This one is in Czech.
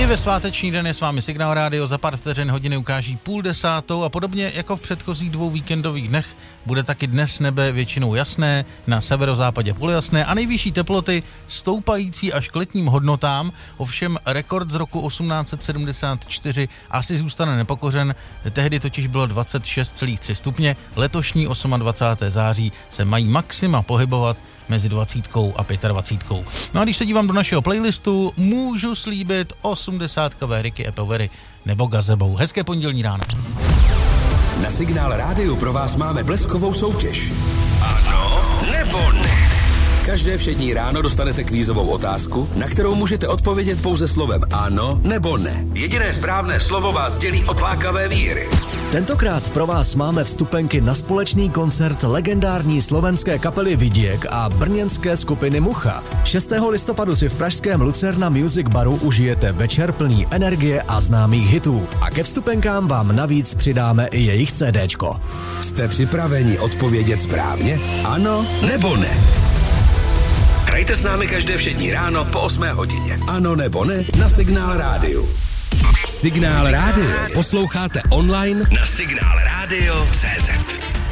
I ve sváteční den je s vámi Signál Rádio, za pár vteřin hodiny ukáží 9:30 a podobně jako v předchozích 2 víkendových dnech bude taky dnes nebe většinou jasné, na severozápadě polojasné a nejvyšší teploty stoupající až k letním hodnotám, ovšem rekord z roku 1874 asi zůstane nepokořen, tehdy totiž bylo 26,3 stupně, letošní 28. září se mají maxima pohybovat mezi 20 a 25. No a když se dívám do našeho playlistu, můžu slíbit 80kové Ricky Epovery nebo Gazebou. Hezké pondělní ráno. Na Signál Rádiu pro vás máme bleskovou soutěž. Ano nebo ne? Každé všední ráno dostanete kvízovou otázku, na kterou můžete odpovědět pouze slovem ano nebo ne. Jediné správné slovo vás dělí od lákavé výhry. Tentokrát pro vás máme vstupenky na společný koncert legendární slovenské kapely Vidiek a brněnské skupiny Mucha. 6. listopadu si v pražském Lucerna Music Baru užijete večer plný energie a známých hitů. A ke vstupenkám vám navíc přidáme i jejich CDčko. Jste připraveni odpovědět správně? Ano nebo ne? Hrajte s námi každé všední ráno po 8 hodině. Ano nebo ne na Signál Rádiu. Signál Rádio posloucháte online na signálradio.cz.